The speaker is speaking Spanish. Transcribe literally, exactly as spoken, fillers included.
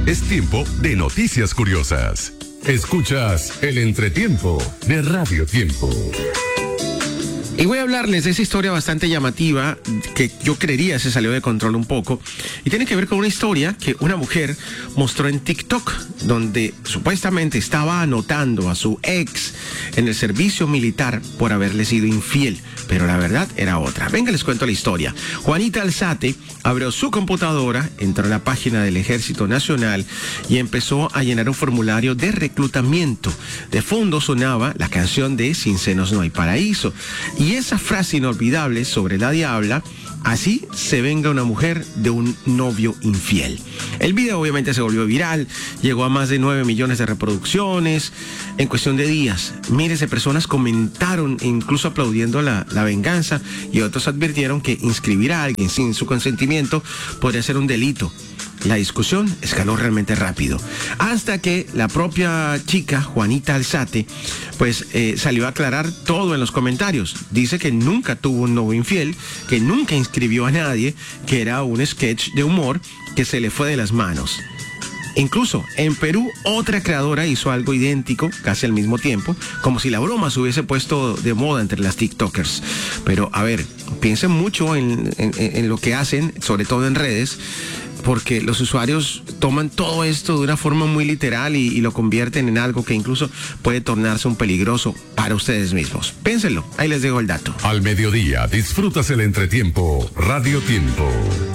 Es tiempo de noticias curiosas. Escuchas el entretiempo de Radio Tiempo. Y voy a hablarles de esa historia bastante llamativa que yo creería se salió de control un poco. Y tiene que ver con una historia que una mujer mostró en TikTok, donde supuestamente estaba anotando a su ex en el servicio militar por haberle sido infiel. Pero la verdad era otra. Venga, les cuento la historia. Juanita Alzate abrió su computadora, entró a la página del Ejército Nacional y empezó a llenar un formulario de reclutamiento. De fondo sonaba la canción de Sin senos no hay paraíso. Y esa frase inolvidable sobre la diabla: así se venga una mujer de un novio infiel. El video obviamente se volvió viral, llegó a más de nueve millones de reproducciones en cuestión de días. Miles de personas comentaron, incluso aplaudiendo la, la venganza, y otros advirtieron que inscribir a alguien sin su consentimiento podría ser un delito. La discusión escaló realmente rápido, hasta que la propia chica, Juanita Alzate, pues eh, salió a aclarar todo en los comentarios. Dice que nunca tuvo un novio infiel, que nunca inscribió a nadie, que era un sketch de humor que se le fue de las manos. Incluso en Perú, otra creadora hizo algo idéntico, casi al mismo tiempo, como si la broma se hubiese puesto de moda entre las TikTokers. Pero, a ver, piensen mucho en, en, en lo que hacen, sobre todo en redes, porque los usuarios toman todo esto de una forma muy literal y, y lo convierten en algo que incluso puede tornarse un peligroso para ustedes mismos. Pénsenlo, ahí les dejo el dato. Al mediodía disfrutas el entretiempo Radio Tiempo.